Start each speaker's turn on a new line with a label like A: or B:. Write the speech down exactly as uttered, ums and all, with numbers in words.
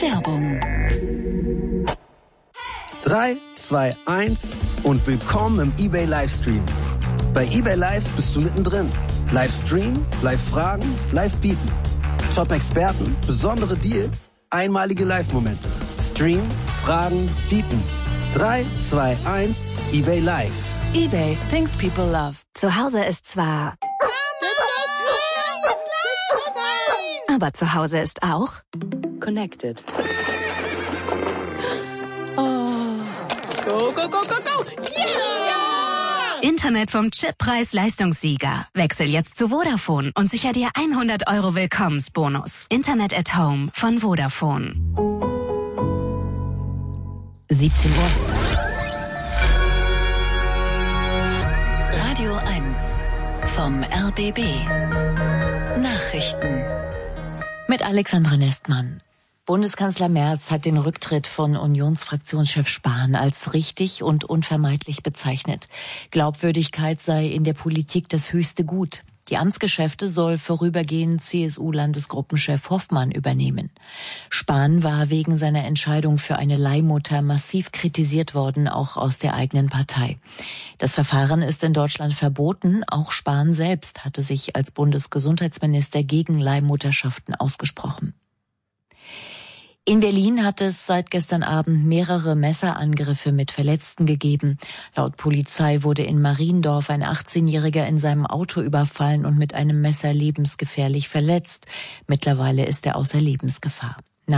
A: Werbung.
B: drei, zwei, eins und willkommen im eBay Livestream. Bei eBay Live bist du mittendrin. Livestream, Live-Fragen, Live-Bieten. Top-Experten, besondere Deals, einmalige Live-Momente. Stream, Fragen, Bieten. drei, zwei, eins, eBay Live.
A: eBay, things people love.
C: Zu Hause ist zwar... Aber zu Hause ist auch...
A: Connected. Oh. Go, go, go, go, go! Yeah!
C: Internet vom Chip-Preis-Leistungssieger. Wechsel jetzt zu Vodafone und sicher dir hundert Euro Willkommensbonus. Internet at Home von Vodafone. siebzehn Uhr.
A: Radio eins vom R B B. Nachrichten.
D: Mit Alexandra Nestmann. Bundeskanzler Merz hat den Rücktritt von Unionsfraktionschef Spahn als richtig und unvermeidlich bezeichnet. Glaubwürdigkeit sei in der Politik das höchste Gut. Die Amtsgeschäfte soll vorübergehend C S U-Landesgruppenchef Hoffmann übernehmen. Spahn war wegen seiner Entscheidung für eine Leihmutter massiv kritisiert worden, auch aus der eigenen Partei. Das Verfahren ist in Deutschland verboten. Auch Spahn selbst hatte sich als Bundesgesundheitsminister gegen Leihmutterschaften ausgesprochen. In Berlin hat es seit gestern Abend mehrere Messerangriffe mit Verletzten gegeben. Laut Polizei wurde in Mariendorf ein achtzehnjähriger in seinem Auto überfallen und mit einem Messer lebensgefährlich verletzt. Mittlerweile ist er außer Lebensgefahr.